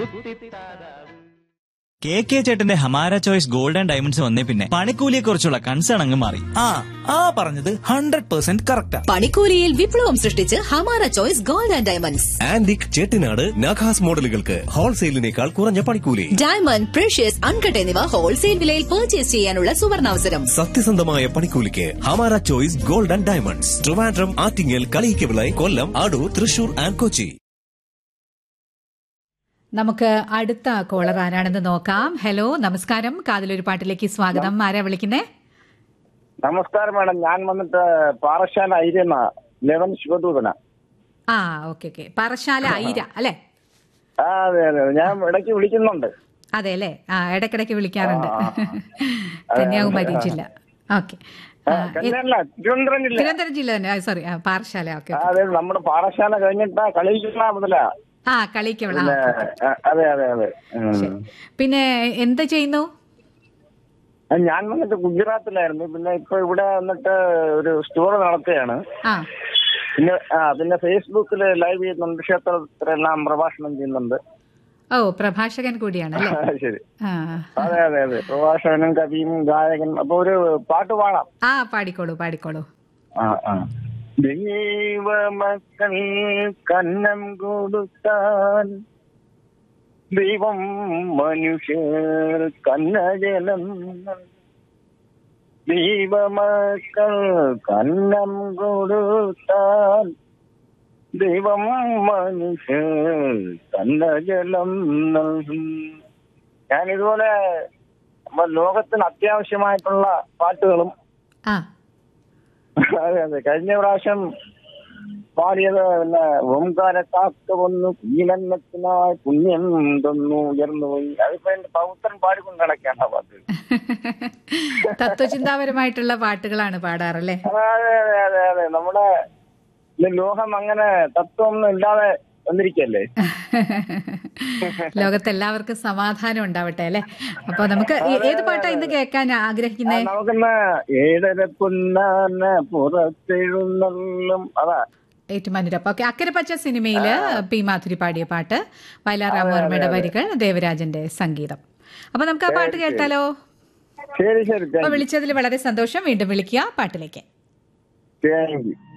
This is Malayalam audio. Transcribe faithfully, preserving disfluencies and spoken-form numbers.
കെ കെ ചേട്ടന്റെ Hamara choice gold and diamonds വന്നേ പിന്നെ പണിക്കൂലിയെ കുറിച്ചുള്ള കൺസേൺ അങ്ങ് മാറി. ആ ആ പറഞ്ഞത് ഹൺഡ്രഡ് പെർസെന്റ് കറക്റ്റാ. പണിക്കൂലിയിൽ വിപ്ലവം സൃഷ്ടിച്ച് Hamara choice gold and diamonds. Antique Chettinad നഖാസ് മോഡലുകൾക്ക് ഹോൾസെയിലിനേക്കാൾ കുറഞ്ഞ പണിക്കൂലി. ഡയമണ്ട്, പ്രഷ്യസ്, അൺകട്ട് എന്നിവ ഹോൾസെയിൽ വിലയിൽ പർച്ചേസ് ചെയ്യാനുള്ള സുവർണാവസരം. സത്യസന്ധമായ പണിക്കൂലിക്ക് Hamara choice gold and diamonds. Trivandrum, Attingal, Kaliyikkavila, Kollam, Adoor, Thrissur and Kochi. നമുക്ക് അടുത്ത കോളർ ആരാണെന്ന് നോക്കാം. ഹലോ, നമസ്കാരം. കാതിലൊരു പാട്ടിലേക്ക് സ്വാഗതം. ആരാ വിളിക്കുന്നേ? നമസ്കാരം മാഡം, ഞാൻ വന്നിട്ട് പാറശാല ഐര ലെവൻ ശിവദൂതന. ആ ഓക്കെ ഓക്കെ പാറശാല ഐര അല്ലേ? ആ അതെ അതെ, ഞാൻ ഇടയ്ക്ക് വിളിക്കുന്നുണ്ട്. അതെ അല്ലേ? ആ ഇടയ്ക്കിടയ്ക്ക് വിളിക്കാറുണ്ട്. കന്യാകുമാരി ജില്ല. ഓക്കെ, തിരുവനന്തപുരം ജില്ല. തിരുവനന്തപുരം ജില്ല തന്നെ. സോറി, പാറശാല. ഓക്കെ, അതെ, നമ്മുടെ പാറശാല കഴിഞ്ഞിട്ട് കളിയിക്കുന്ന മുതലാ. ആ കളിക്കവള. അതെ അതെ അതെ. പിന്നെ എന്താ ചെയ്യുന്നു? ഞാൻ വന്നിട്ട് ഗുജറാത്തിലായിരുന്നു. പിന്നെ ഇപ്പൊ ഇവിടെ വന്നിട്ട് ഒരു സ്റ്റോർ നടത്തുകയാണ്. പിന്നെ ആ പിന്നെ ഫേസ്ബുക്കിൽ ലൈവ് ചെയ്യുന്നുണ്ട്, ക്ഷേത്രത്തിലെല്ലാം പ്രഭാഷണം ചെയ്യുന്നുണ്ട്. ഓ, പ്രഭാഷകൻ കൂടിയാണ്. ശരി, അതെ അതെ അതെ, പ്രഭാഷകനും കവിയും ഗായകനും. അപ്പൊ ഒരു പാട്ട് പാടാം. ആ പാടിക്കോളൂ പാടിക്കോളൂ. ആ ആ ദൈവമക്കൾ കന്നം കൊടുത്താൽ ദൈവം മനുഷ്യർ കന്നജലം. ദൈവമക്കൾ കന്നം കൊടുത്താൽ ദൈവം മനുഷ്യർ കന്നജലം നൽകും. ഞാനിതുപോലെ ലോകത്തിന് അത്യാവശ്യമായിട്ടുള്ള പാട്ടുകളും അതെ അതെ കഴിഞ്ഞ പ്രാവശ്യം പാടിയത് പിന്നെ ഓംകാര കാക്ക വന്നു കുഞ്ഞിനത്തിനായി പുണ്യം തന്നു ഉയർന്നു പോയി. അതിപ്പോ എന്റെ പൗത്രൻ പാടിക്കൊണ്ട് നടക്കാണ് ആ പാട്ട്. തത്വചിന്താപരമായിട്ടുള്ള പാട്ടുകളാണ് പാടാറല്ലേ? അതെ അതെ അതെ അതെ. നമ്മുടെ ലോകം അങ്ങനെ തത്വമൊന്നും ഇല്ലാതെ വന്നിരിക്കല്ലേ. ലോകത്തെല്ലാവർക്കും സമാധാനം ഉണ്ടാവട്ടെ അല്ലെ? അപ്പൊ നമുക്ക് ഏത് പാട്ടാ ഇന്ന് കേൾക്കാൻ ആഗ്രഹിക്കുന്നത്? നമുക്കിന്ന് ഏഴര പൊന്നാന പുറത്തെഴുന്നള്ളും, അതാ ഏറ്റുമാനൂരപ്പ. ഓക്കെ, അക്കരെ പച്ച സിനിമയില് പി മാധുരി പാടിയ പാട്ട്, വയലാർ രാമവർമ്മയുടെ വരികൾ, ദേവരാജന്റെ സംഗീതം. അപ്പൊ നമുക്ക് ആ പാട്ട് കേട്ടാലോ? ശരി ശരി. അപ്പൊ വിളിച്ചതിൽ വളരെ സന്തോഷം. വീണ്ടും വിളിക്കുക പാട്ടിലേക്ക്. Thank you.